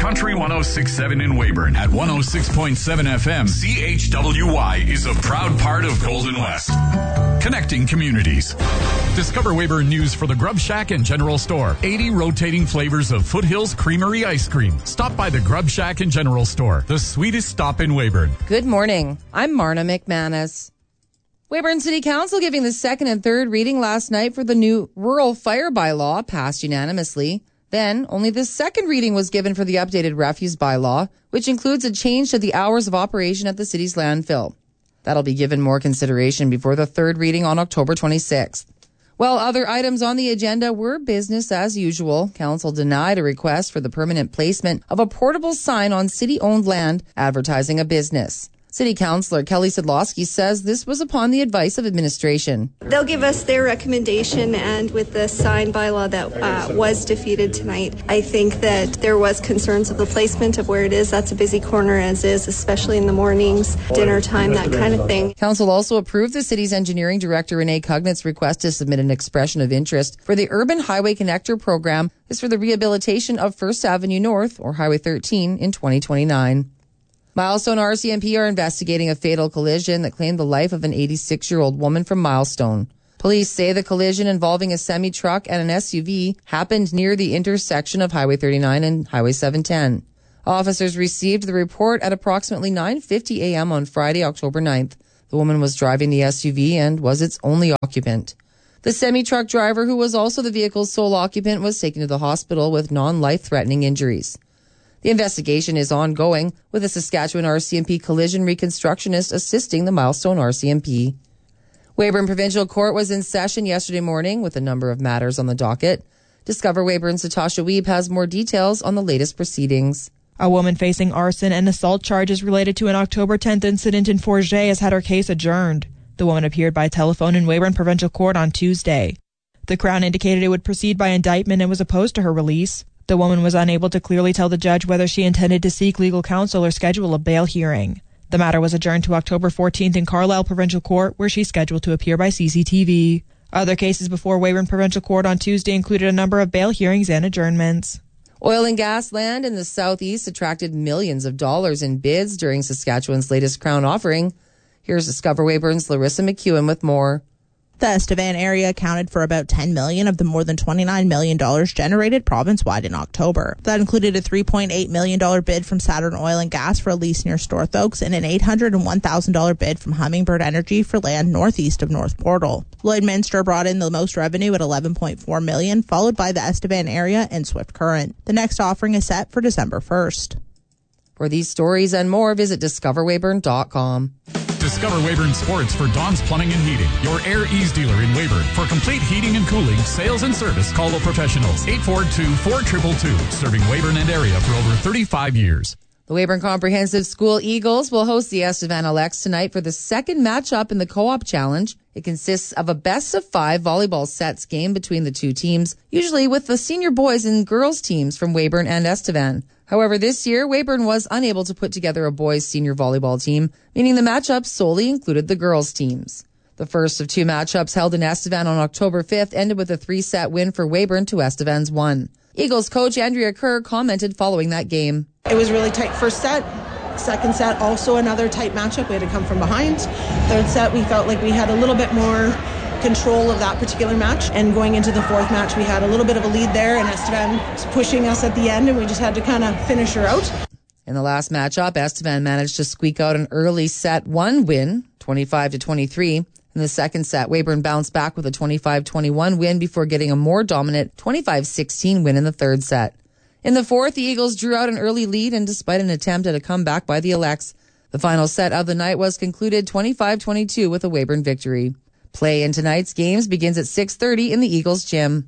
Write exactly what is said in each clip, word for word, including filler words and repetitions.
Country one oh six point seven in Weyburn at one oh six point seven F M. C H W Y is a proud part of Golden West. Connecting communities. Discover Weyburn news for the Grub Shack and General Store. eighty rotating flavors of Foothills Creamery ice cream. Stop by the Grub Shack and General Store, the sweetest stop in Weyburn. Good morning. I'm Marna McManus. Weyburn City Council giving the second and third reading last night for the new rural fire bylaw passed unanimously. Then, only the second reading was given for the updated refuse bylaw, which includes a change to the hours of operation at the city's landfill. That'll be given more consideration before the third reading on October twenty-sixth. While other items on the agenda were business as usual, Council denied a request for the permanent placement of a portable sign on city-owned land advertising a business. City Councillor Kelly Sidlowski says this was upon the advice of administration. They'll give us their recommendation, and with the sign bylaw that uh, was defeated tonight, I think that there was concerns of the placement of where it is. That's a busy corner as is, especially in the mornings, dinner time, that kind of thing. Council also approved the city's engineering director Renee Cugnet's request to submit an expression of interest for the Urban Highway Connector program is for the rehabilitation of First Avenue North or Highway thirteen in twenty twenty-nine. Milestone R C M P are investigating a fatal collision that claimed the life of an eighty-six-year-old woman from Milestone. Police say the collision involving a semi-truck and an S U V happened near the intersection of Highway thirty-nine and Highway seven ten. Officers received the report at approximately nine fifty a.m. on Friday, October ninth. The woman was driving the S U V and was its only occupant. The semi-truck driver, who was also the vehicle's sole occupant, was taken to the hospital with non-life-threatening injuries. The investigation is ongoing, with a Saskatchewan R C M P collision reconstructionist assisting the Milestone R C M P. Weyburn Provincial Court was in session yesterday morning with a number of matters on the docket. Discover Weyburn's Natasha Wiebe has more details on the latest proceedings. A woman facing arson and assault charges related to an October tenth incident in Forget has had her case adjourned. The woman appeared by telephone in Weyburn Provincial Court on Tuesday. The Crown indicated it would proceed by indictment and was opposed to her release. The woman was unable to clearly tell the judge whether she intended to seek legal counsel or schedule a bail hearing. The matter was adjourned to October fourteenth in Carlisle Provincial Court, where she's scheduled to appear by C C T V. Other cases before Weyburn Provincial Court on Tuesday included a number of bail hearings and adjournments. Oil and gas land in the southeast attracted millions of dollars in bids during Saskatchewan's latest Crown offering. Here's Discover Weyburn's Larissa McEwen with more. The Estevan area accounted for about ten million dollars of the more than twenty-nine million dollars generated province-wide in October. That included a three point eight million dollars bid from Saturn Oil and Gas for a lease near Storthoaks and an eight hundred one thousand dollars bid from Hummingbird Energy for land northeast of North Portal. Lloydminster brought in the most revenue at eleven point four million dollars, followed by the Estevan area and Swift Current. The next offering is set for December first. For these stories and more, visit discover weyburn dot com. Discover Weyburn Sports for Don's Plumbing and Heating, your Air Ease dealer in Weyburn. For complete heating and cooling, sales and service, call the professionals. eight four two, four two two two, serving Weyburn and area for over thirty-five years. The Weyburn Comprehensive School Eagles will host the Estevan Alex tonight for the second matchup in the Co-op Challenge. It consists of a best-of-five volleyball sets game between the two teams, usually with the senior boys and girls teams from Weyburn and Estevan. However, this year, Weyburn was unable to put together a boys' senior volleyball team, meaning the matchup solely included the girls' teams. The first of two matchups held in Estevan on October fifth ended with a three-set win for Weyburn to Estevan's one. Eagles coach Andrea Kerr commented following that game. It was really tight first set. Second set, also another tight matchup. We had to come from behind. Third set, we felt like we had a little bit more control of that particular match. And going into the fourth match, we had a little bit of a lead there, and Estevan was pushing us at the end, and we just had to kind of finish her out. In the last matchup, Estevan managed to squeak out an early set one win, twenty-five to twenty-three. In the second set, Weyburn bounced back with a twenty-five twenty-one win before getting a more dominant twenty-five sixteen win in the third set. In the fourth, the Eagles drew out an early lead, and despite an attempt at a comeback by the Alex, the final set of the night was concluded twenty-five twenty-two with a Weyburn victory. Play in tonight's games begins at six thirty in the Eagles gym.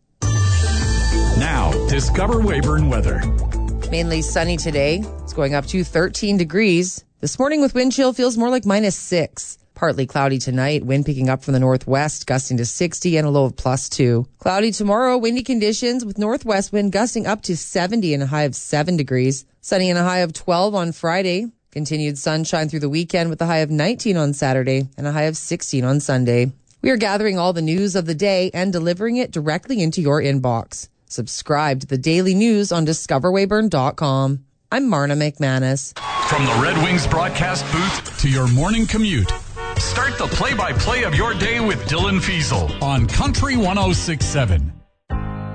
Now, discover Weyburn weather. Mainly sunny today. It's going up to thirteen degrees. This morning with wind chill feels more like minus six. Partly cloudy tonight, wind picking up from the northwest, gusting to sixty and a low of plus two. Cloudy tomorrow, windy conditions with northwest wind gusting up to seventy and a high of seven degrees. Sunny and a high of twelve on Friday. Continued sunshine through the weekend with a high of nineteen on Saturday and a high of sixteen on Sunday. We are gathering all the news of the day and delivering it directly into your inbox. Subscribe to the daily news on discover weyburn dot com. I'm Marna McManus. From the Red Wings broadcast booth to your morning commute, start the play-by-play of your day with Dylan Fiesel on Country one oh six point seven.